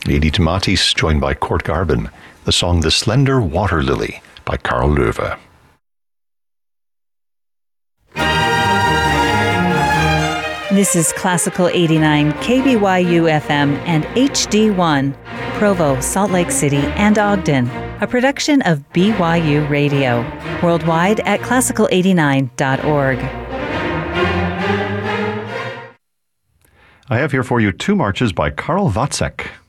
Lady Tomatis, joined by Kurt Garvin. The song The Slender Water Lily by Carl Löwe. This is Classical 89, KBYU FM and HD1, Provo, Salt Lake City, and Ogden, a production of BYU Radio, worldwide at classical89.org. I have here for you two marches by Karl Wacek.